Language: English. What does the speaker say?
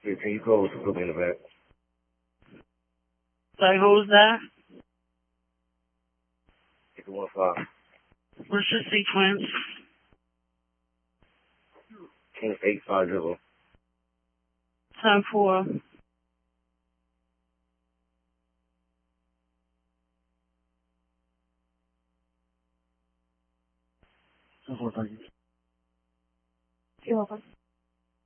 Yeah, can you close to put me in the back? Sorry, who was that? 815. What's the sequence? King 850. Time for. Thank you. You're welcome.